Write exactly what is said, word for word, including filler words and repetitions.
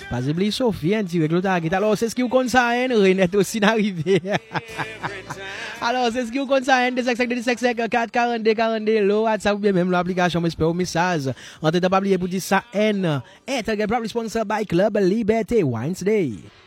Pas oublier Sophie, un direct l'autre alors c'est ce qui vous compte ça, hein, Renette aussi d'arriver. Alors c'est ce qui vous compte ça, hein, deux cinq cinq deux cinq cinq quatre quarante-deux quarante-deux, le WhatsApp ou bien même l'application, mais au message. En t'es pas oublier pour dire ça, N. Et t'as sponsor by Club Liberté Wednesday.